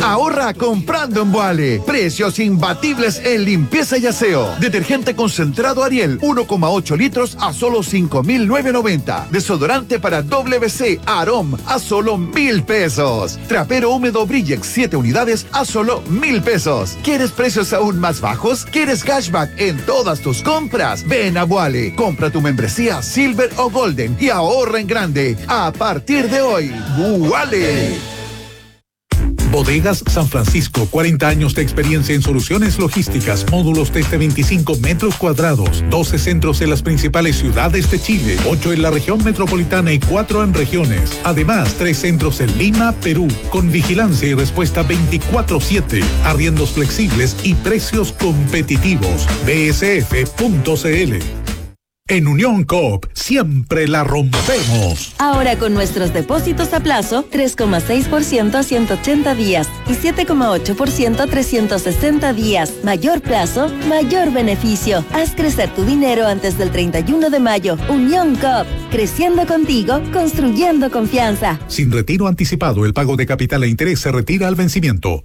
Ahorra comprando en Boale. Precios imbatibles en limpieza y aseo. Detergente concentrado Ariel, 1,8 litros a solo 5.990. Desodorante para WC Arom a solo 1.000 pesos. Trapero húmedo Brillex 7 unidades a solo 1.000 pesos. ¿Quieres precios aún más bajos? ¿Quieres cashback en todas tus compras? Ven a Boale. Compra tu membresía Silver o Golden y ahorra en grande. A partir de hoy, Boale. Bodegas San Francisco, 40 años de experiencia en soluciones logísticas, módulos desde 25 metros cuadrados, 12 centros en las principales ciudades de Chile, 8 en la región metropolitana y 4 en regiones. Además, 3 centros en Lima, Perú, con vigilancia y respuesta 24/7, arriendos flexibles y precios competitivos. bsf.cl. En Unión Coop, siempre la rompemos. Ahora con nuestros depósitos a plazo, 3,6% a 180 días y 7,8% a 360 días. Mayor plazo, mayor beneficio. Haz crecer tu dinero antes del 31 de mayo. Unión Coop, creciendo contigo, construyendo confianza. Sin retiro anticipado, el pago de capital e interés se retira al vencimiento.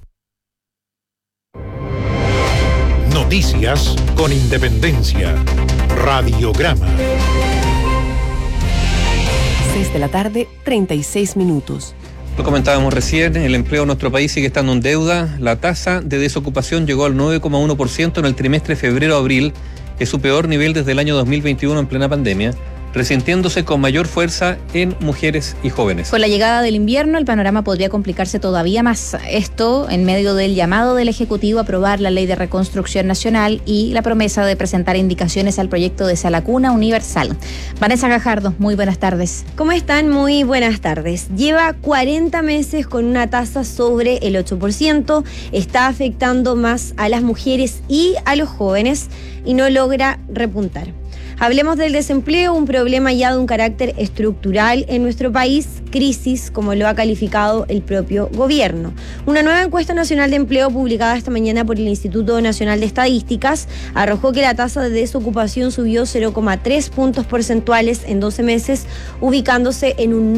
Noticias con independencia. Radiograma. 6 de la tarde, 36 minutos. Lo comentábamos recién, el empleo en nuestro país sigue estando en deuda. La tasa de desocupación llegó al 9,1% en el trimestre febrero-abril, es su peor nivel desde el año 2021 en plena pandemia, resintiéndose con mayor fuerza en mujeres y jóvenes. Con la llegada del invierno, el panorama podría complicarse todavía más. Esto en medio del llamado del Ejecutivo a aprobar la Ley de Reconstrucción Nacional y la promesa de presentar indicaciones al proyecto de Sala Cuna Universal. Vanessa Gajardo, muy buenas tardes. ¿Cómo están? Muy buenas tardes. Lleva 40 meses con una tasa sobre el 8%, está afectando más a las mujeres y a los jóvenes y no logra repuntar. Hablemos del desempleo, un problema ya de un carácter estructural en nuestro país, crisis, como lo ha calificado el propio gobierno. Una nueva encuesta nacional de empleo publicada esta mañana por el Instituto Nacional de Estadísticas arrojó que la tasa de desocupación subió 0,3 puntos porcentuales en 12 meses, ubicándose en un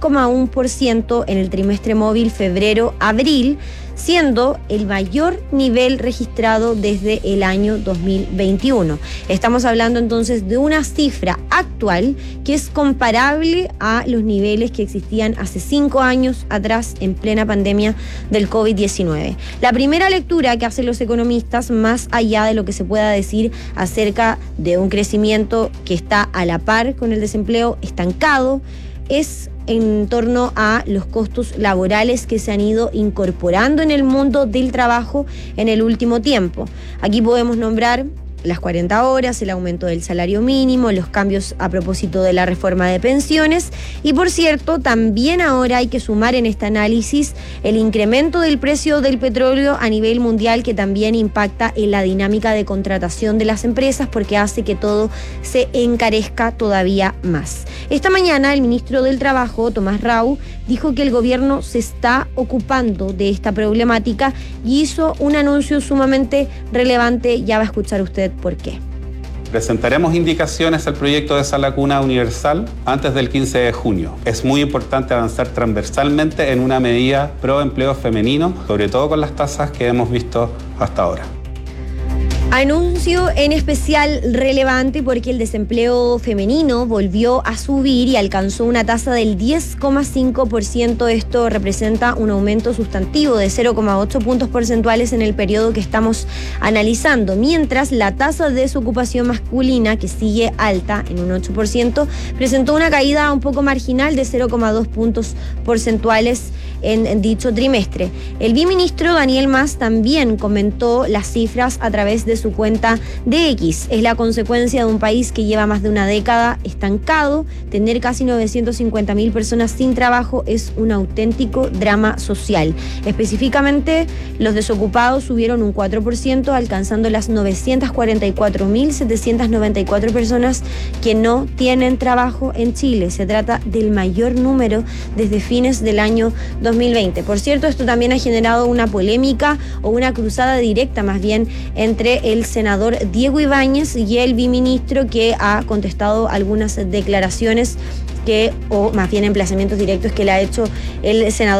9,1% en el trimestre móvil febrero-abril, siendo el mayor nivel registrado desde el año 2021. Estamos hablando entonces de una cifra actual que es comparable a los niveles que existían hace 5 años atrás en plena pandemia del COVID-19. La primera lectura que hacen los economistas, más allá de lo que se pueda decir acerca de un crecimiento que está a la par con el desempleo estancado, es en torno a los costos laborales que se han ido incorporando en el mundo del trabajo en el último tiempo. Aquí podemos nombrar las 40 horas, el aumento del salario mínimo, los cambios a propósito de la reforma de pensiones y, por cierto, también ahora hay que sumar en este análisis el incremento del precio del petróleo a nivel mundial, que también impacta en la dinámica de contratación de las empresas porque hace que todo se encarezca todavía más. Esta mañana el ministro del Trabajo, Tomás Rau, dijo que el gobierno se está ocupando de esta problemática y hizo un anuncio sumamente relevante. Ya va a escuchar usted por qué. Presentaremos indicaciones al proyecto de Sala Cuna Universal antes del 15 de junio. Es muy importante avanzar transversalmente en una medida pro empleo femenino, sobre todo con las tasas que hemos visto hasta ahora. Anuncio en especial relevante porque el desempleo femenino volvió a subir y alcanzó una tasa del 10,5%. Esto representa un aumento sustantivo de 0,8 puntos porcentuales en el periodo que estamos analizando, mientras la tasa de desocupación masculina, que sigue alta en un 8%, presentó una caída un poco marginal de 0,2 puntos porcentuales en dicho trimestre. El viceministro Daniel Mas también comentó las cifras a través de su cuenta de X. Es la consecuencia de un país que lleva más de una década estancado. Tener casi 950.000 personas sin trabajo es un auténtico drama social. Específicamente, los desocupados subieron un 4%, alcanzando las 944.794 personas que no tienen trabajo en Chile. Se trata del mayor número desde fines del año 2020. Por cierto, esto también ha generado una polémica o una cruzada directa más bien entre el senador Diego Ibáñez y el viceministro, que ha contestado algunas declaraciones o más bien emplazamientos directos que le ha hecho el senador